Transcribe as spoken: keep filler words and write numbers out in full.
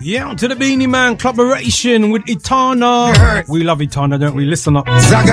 Yeah, to the Beanie Man collaboration with Etana. We love Etana, don't we? Listen up. Zaga